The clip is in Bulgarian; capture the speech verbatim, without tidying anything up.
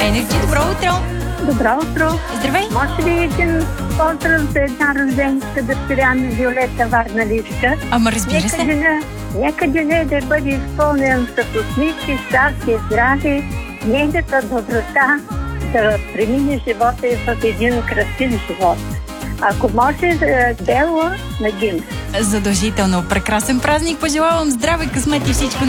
Енерджи. Добро утро! Добро утро! Здравей! Може ли един поздрав за една рожденска дъщеря на Виолета Варналичка? Ама разбира Нека се. деня, нека деня да бъде изпълнен с усмивки, щастие, здраве, нейната доброта да премине живота и в един красив живот. Ако може, Бела на Гим. Задължително. Прекрасен празник. Пожелавам здраве, късмет и всичко